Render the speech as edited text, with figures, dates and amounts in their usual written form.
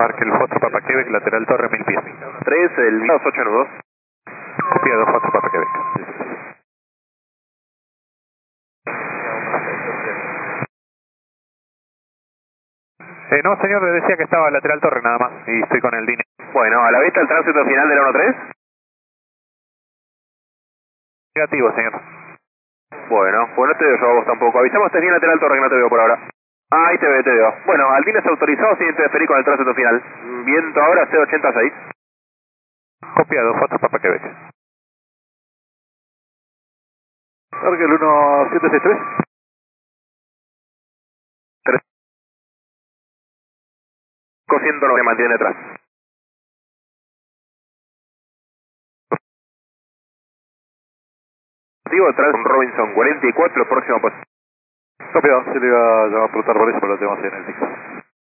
Parque el Fox Papa Quebec, lateral torre 1000 pies. 3, el 8 nudos. Copiado, Fox Papa Quebec. No, señor, le decía que estaba lateral torre nada más y estoy con el DINE. Bueno, a la vista el tránsito final de la 13. Negativo, señor. Bueno, pues no te veo yo a vos tampoco. Avisamos que estés bien lateral torre, que no te veo por ahora. Ah, ahí te veo, te veo. Bueno, al DINE es autorizado sin interferir con el tránsito final. Viento ahora 086. Copiado, Fox Papa Quebec. Cargue el 1763. 300 se mantiene detrás. Detrás con Robinson 44, próximo pues. Copiado, se le iba a llamar a preguntar por eso, pero lo tenemos ahí en el disco.